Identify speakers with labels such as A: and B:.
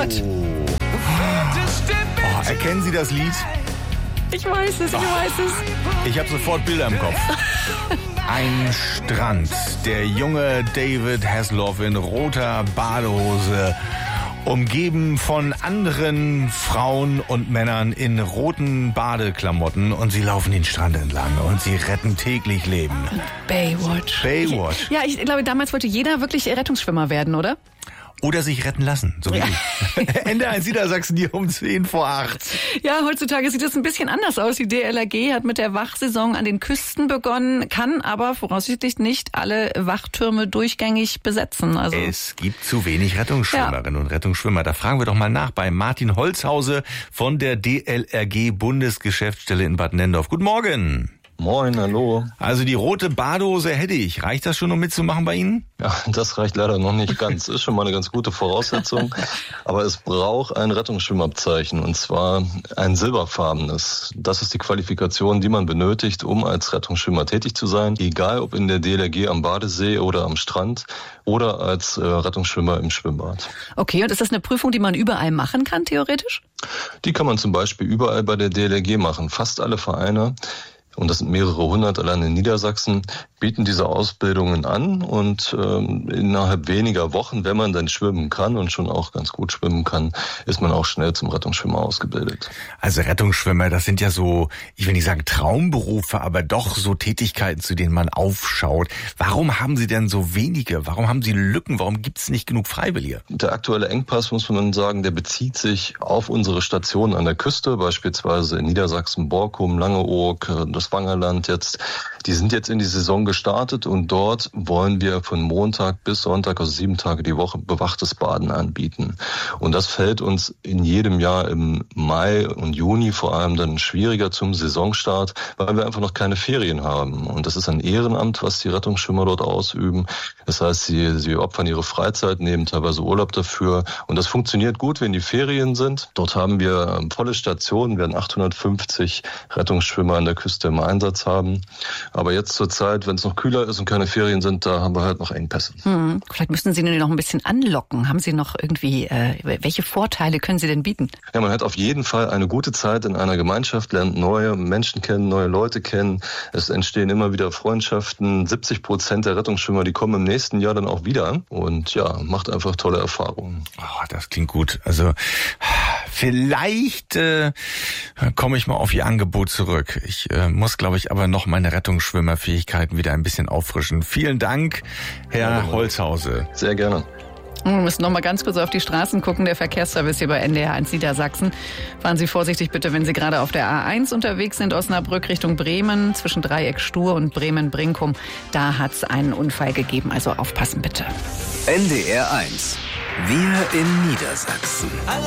A: Gott.
B: Oh, erkennen Sie das Lied?
A: Ich weiß es.
B: Ich habe sofort Bilder im Kopf. Ein Strand. Der junge David Hasselhoff in roter Badehose, umgeben von anderen Frauen und Männern in roten Badeklamotten, und sie laufen den Strand entlang und sie retten täglich Leben.
A: Baywatch. Ich glaube, damals wollte jeder wirklich Rettungsschwimmer werden, oder?
B: Oder sich retten lassen, so wie ich. NDR Niedersachsen hier um 7:50.
A: Ja, heutzutage sieht es ein bisschen anders aus. Die DLRG hat mit der Wachsaison an den Küsten begonnen, kann aber voraussichtlich nicht alle Wachtürme durchgängig besetzen. Also
B: Es gibt zu wenig Rettungsschwimmerinnen und Rettungsschwimmer. Da fragen wir doch mal nach bei Martin Holzhause von der DLRG Bundesgeschäftsstelle in Bad Nenndorf. Guten Morgen.
C: Moin, hallo.
B: Also die rote Badehose hätte ich. Reicht das schon, um mitzumachen bei Ihnen?
C: Ja, das reicht leider noch nicht ganz. Ist schon mal eine ganz gute Voraussetzung. Aber es braucht ein Rettungsschwimmabzeichen, und zwar ein silberfarbenes. Das ist die Qualifikation, die man benötigt, um als Rettungsschwimmer tätig zu sein. Egal ob in der DLRG am Badesee oder am Strand oder als Rettungsschwimmer im Schwimmbad.
A: okay, und ist das eine Prüfung, die man überall machen kann, theoretisch?
C: Die kann man zum Beispiel überall bei der DLRG machen. Fast alle Vereine, und das sind mehrere hundert allein in Niedersachsen, bieten diese Ausbildungen an, und innerhalb weniger Wochen, wenn man dann schwimmen kann und schon auch ganz gut schwimmen kann, ist man auch schnell zum Rettungsschwimmer ausgebildet.
B: Also Rettungsschwimmer, das sind ja so, ich will nicht sagen Traumberufe, aber doch so Tätigkeiten, zu denen man aufschaut. Warum haben Sie denn so wenige? Warum haben Sie Lücken? Warum gibt es nicht genug Freiwillige?
C: Der aktuelle Engpass, muss man sagen, der bezieht sich auf unsere Stationen an der Küste, beispielsweise in Niedersachsen, Borkum, Langeoog, das Wangerland jetzt. Die sind jetzt in die Saison gestartet, und dort wollen wir von Montag bis Sonntag, also 7 Tage die Woche, bewachtes Baden anbieten. Und das fällt uns in jedem Jahr im Mai und Juni vor allem dann schwieriger zum Saisonstart, weil wir einfach noch keine Ferien haben. Und das ist ein Ehrenamt, was die Rettungsschwimmer dort ausüben. Das heißt, sie opfern ihre Freizeit, nehmen teilweise Urlaub dafür. Und das funktioniert gut, wenn die Ferien sind. Dort haben wir volle Stationen, werden 850 Rettungsschwimmer an der Küste im Einsatz haben. Aber jetzt zur Zeit, wenn es noch kühler ist und keine Ferien sind, da haben wir halt noch Engpässe.
A: Vielleicht müssen Sie den noch ein bisschen anlocken. Haben Sie noch irgendwie, welche Vorteile können Sie denn bieten?
C: Ja, man hat auf jeden Fall eine gute Zeit in einer Gemeinschaft, lernt neue Menschen kennen, neue Leute kennen. Es entstehen immer wieder Freundschaften. 70% der Rettungsschwimmer, die kommen im nächsten Jahr dann auch wieder. Und ja, macht einfach tolle Erfahrungen.
B: Oh, das klingt gut. Also vielleicht komme ich mal auf Ihr Angebot zurück. Ich muss, glaube ich, aber noch meine Rettungsschwimmerfähigkeiten wieder ein bisschen auffrischen. Vielen Dank, Herr Holzhause.
C: Sehr gerne.
A: Wir müssen noch mal ganz kurz auf die Straßen gucken. Der Verkehrsservice hier bei NDR 1 Niedersachsen. Fahren Sie vorsichtig bitte, wenn Sie gerade auf der A1 unterwegs sind, Osnabrück Richtung Bremen, zwischen Dreieck Stur und Bremen-Brinkum. Da hat es einen Unfall gegeben, also aufpassen bitte.
D: NDR 1. Wir in Niedersachsen.